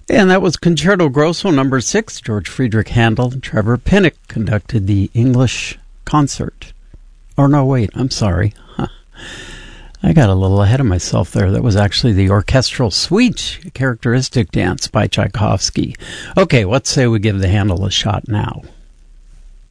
And that was Concerto Grosso number 6. George Friedrich Handel and Trevor Pinnock conducted the English concert. Or no, wait, I'm sorry. I got a little ahead of myself there. That was actually the orchestral suite, characteristic dance by Tchaikovsky. Okay, let's say we give the Handel a shot now.